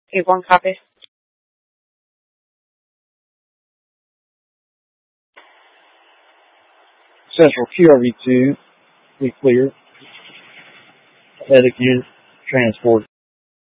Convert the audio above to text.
Okay, one copy. Central QRV2, we clear. Headache unit transport.